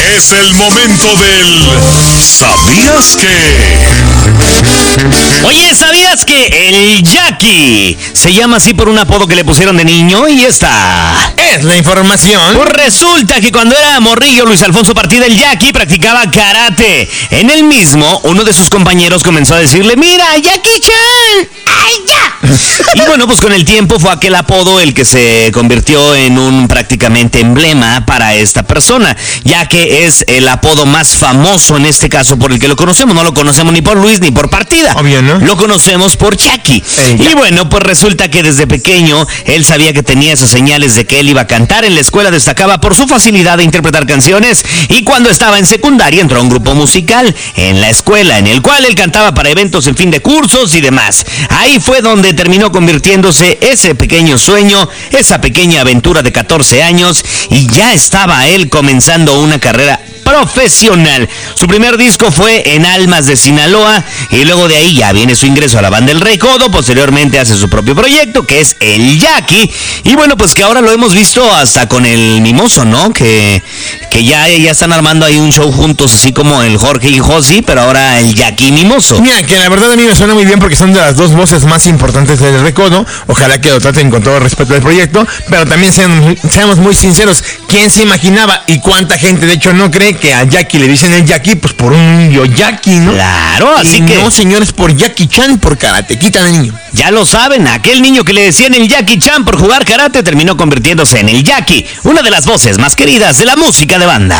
Es el momento del ¿Sabías que? Oye, ¿sabías que el Jackie se llama así por un apodo que le pusieron de niño? Y esta es la información. Pues resulta que cuando era morrillo, Luis Alfonso Partida, el Jackie, practicaba karate. En el mismo, uno de sus compañeros comenzó a decirle: ¡Mira, Jackie-chan! ¡Ay, ya! Y bueno, pues con el tiempo fue aquel apodo el que se convirtió en un prácticamente emblema para esta persona, ya que es el apodo más famoso en este caso por el que lo conocemos. No lo conocemos ni por Luis ni por Partida. Obvio, ¿no? Lo conocemos por Jackie. Y bueno, pues resulta que desde pequeño él sabía que tenía esas señales de que él iba a cantar. En la escuela destacaba por su facilidad de interpretar canciones, y cuando estaba en secundaria entró a un grupo musical en la escuela en el cual él cantaba para eventos en fin de cursos y demás. Ahí fue donde terminó convirtiéndose ese pequeño sueño, esa pequeña aventura de 14 años, y ya estaba él comenzando una carrera profesional. Su primer disco fue en Almas de Sinaloa, y luego de ahí ya viene su ingreso a la banda El Recodo. Posteriormente hace su propio proyecto, que es el Jackie, y bueno, pues que ahora lo hemos visto hasta con el Mimoso, ¿no? Que ya están armando ahí un show juntos, así como el Jorge y Josi, pero ahora el Jackie Mimoso. Mira, que la verdad a mí me suena muy bien porque son de las dos voces más importantes del Recodo. Ojalá que lo traten con todo respeto del proyecto, pero también seamos muy sinceros. ¿Quién se imaginaba y cuánta gente de hecho no cree que a Jackie le dicen el Jackie? Pues por un niño Jackie, ¿no? Claro, así que no, señores, por Jackie-chan, por karatequita de niño. Ya lo saben, aquel niño que le decían el Jackie-chan por jugar karate terminó convirtiéndose en el Jackie, una de las voces más queridas de la música de banda.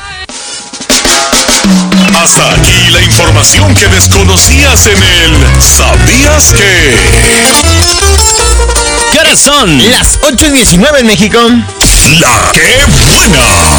Hasta aquí la información que desconocías en el ¿Sabías que? ¿Qué horas son? Las 8:19 en México. ¡La que buena!